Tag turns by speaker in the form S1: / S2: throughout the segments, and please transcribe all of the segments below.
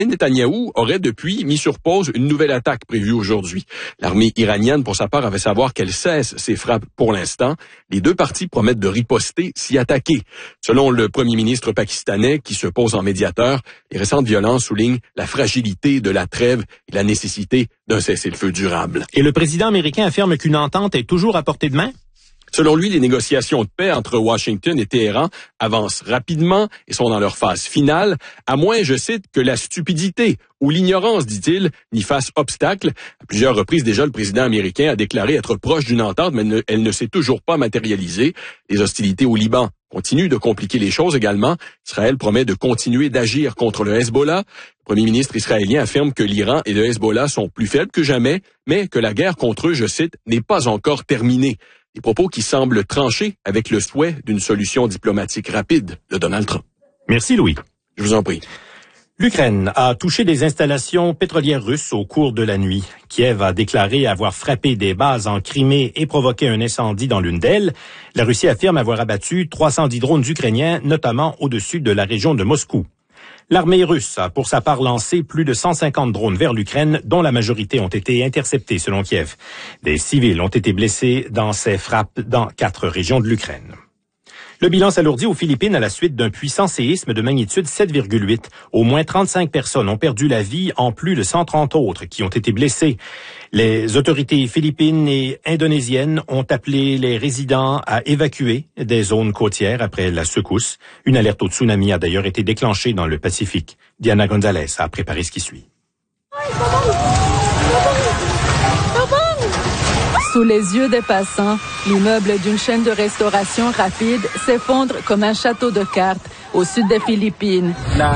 S1: Netanyahou aurait depuis mis sur pause une nouvelle attaque prévue aujourd'hui. L'armée iranienne, pour sa part, avait savoir qu'elle cesse ses frappes pour l'instant. Les deux parties promettent de riposter, s'y attaquer. Selon le premier ministre pakistanais, qui se pose en médiateur, les récentes violences soulignent la fragilité de la trêve et la nécessité d'un cessez-le-feu durable.
S2: Et le président américain affirme qu'une entente est toujours à portée de main?
S1: Selon lui, les négociations de paix entre Washington et Téhéran avancent rapidement et sont dans leur phase finale, à moins, je cite, que la stupidité ou l'ignorance, dit-il, n'y fasse obstacle. À plusieurs reprises déjà, le président américain a déclaré être proche d'une entente, mais elle ne s'est toujours pas matérialisée. Les hostilités au Liban continuent de compliquer les choses également. Israël promet de continuer d'agir contre le Hezbollah. Le premier ministre israélien affirme que l'Iran et le Hezbollah sont plus faibles que jamais, mais que la guerre contre eux, je cite, n'est pas encore terminée. Des propos qui semblent trancher avec le souhait d'une solution diplomatique rapide de Donald Trump.
S2: Merci, Louis.
S1: Je vous en prie.
S2: L'Ukraine a touché des installations pétrolières russes au cours de la nuit. Kiev a déclaré avoir frappé des bases en Crimée et provoqué un incendie dans l'une d'elles. La Russie affirme avoir abattu 310 drones ukrainiens, notamment au-dessus de la région de Moscou. L'armée russe a pour sa part lancé plus de 150 drones vers l'Ukraine, dont la majorité ont été interceptés selon Kiev. Des civils ont été blessés dans ces frappes dans 4 régions de l'Ukraine. Le bilan s'alourdit aux Philippines à la suite d'un puissant séisme de magnitude 7,8. Au moins 35 personnes ont perdu la vie, en plus de 130 autres qui ont été blessées. Les autorités philippines et indonésiennes ont appelé les résidents à évacuer des zones côtières après la secousse. Une alerte au tsunami a d'ailleurs été déclenchée dans le Pacifique. Diana Gonzalez a préparé ce qui suit.
S3: Sous les yeux des passants, l'immeuble d'une chaîne de restauration rapide s'effondre comme un château de cartes au sud des Philippines.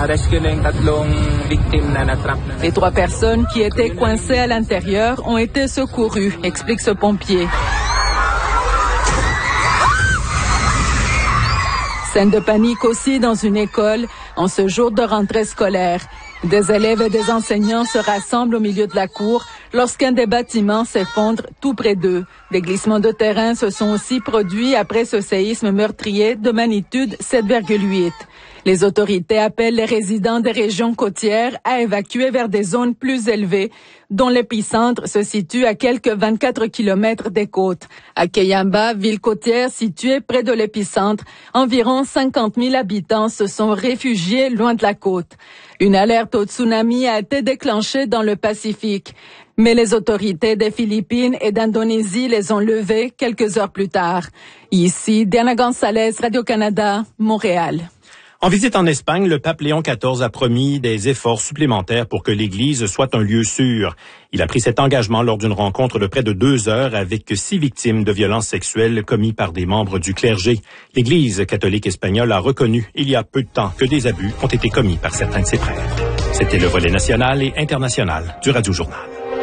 S3: Les 3 personnes qui étaient coincées à l'intérieur ont été secourues, explique ce pompier. Scène de panique aussi dans une école en ce jour de rentrée scolaire. Des élèves et des enseignants se rassemblent au milieu de la cour lorsqu'un des bâtiments s'effondre tout près d'eux. Des glissements de terrain se sont aussi produits après ce séisme meurtrier de magnitude 7,8. Les autorités appellent les résidents des régions côtières à évacuer vers des zones plus élevées, dont l'épicentre se situe à quelques 24 kilomètres des côtes. À Keyamba, ville côtière située près de l'épicentre, environ 50 000 habitants se sont réfugiés loin de la côte. Une alerte au tsunami a été déclenchée dans le Pacifique, mais les autorités des Philippines et d'Indonésie les ont levées quelques heures plus tard. Ici, Diana Gonzalez, Radio-Canada, Montréal.
S2: En visite en Espagne, le pape Léon XIV a promis des efforts supplémentaires pour que l'Église soit un lieu sûr. Il a pris cet engagement lors d'une rencontre de près de 2 heures avec 6 victimes de violences sexuelles commises par des membres du clergé. L'Église catholique espagnole a reconnu il y a peu de temps que des abus ont été commis par certains de ses prêtres. C'était le volet national et international du Radio Journal.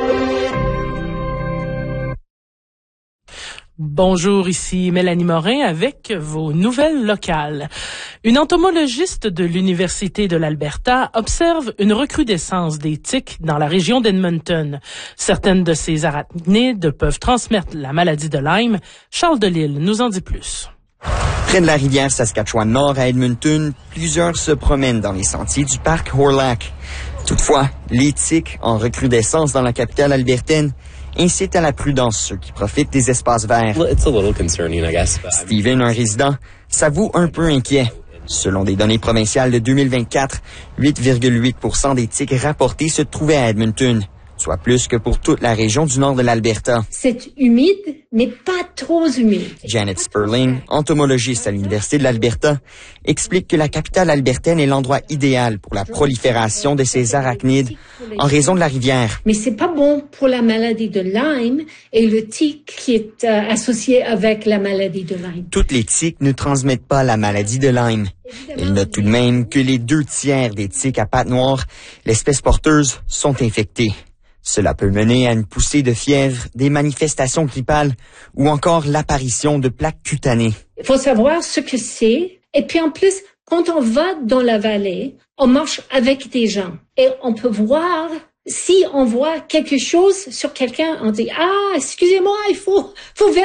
S4: Bonjour, ici Mélanie Morin avec vos nouvelles locales. Une entomologiste de l'Université de l'Alberta observe une recrudescence des tiques dans la région d'Edmonton. Certaines de ces arachnides peuvent transmettre la maladie de Lyme. Charles Delisle nous en dit plus.
S5: Près de la rivière Saskatchewan-Nord à Edmonton, plusieurs se promènent dans les sentiers du parc Hawrelak. Toutefois, les tiques en recrudescence dans la capitale albertaine incite à la prudence ceux qui profitent des espaces verts. Steven, un résident, s'avoue un peu inquiet. Selon des données provinciales de 2024, 8,8% des tiques rapportées se trouvaient à Edmonton, soit plus que pour toute la région du nord de l'Alberta.
S6: C'est humide, mais pas trop humide.
S5: Janet Sperling, entomologiste à l'Université de l'Alberta, explique que la capitale albertaine est l'endroit idéal pour la prolifération de ces arachnides en raison de la rivière.
S6: Mais c'est pas bon pour la maladie de Lyme et le tic qui est associé avec la maladie de Lyme.
S5: Toutes les tiques ne transmettent pas la maladie de Lyme. Elle note tout de même que les 2/3 des tiques à pattes noires, l'espèce porteuse, sont infectées. Cela peut mener à une poussée de fièvre, des manifestations grippales ou encore l'apparition de plaques cutanées.
S6: Il faut savoir ce que c'est. Et puis en plus, quand on va dans la vallée, on marche avec des gens et on peut voir, si on voit quelque chose sur quelqu'un, on dit « Ah, excusez-moi, il faut vérifier ».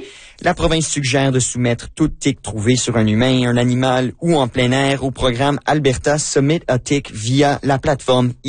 S5: La province suggère de soumettre toute tique trouvée sur un humain, un animal ou en plein air au programme Alberta Submit a Tick via la plateforme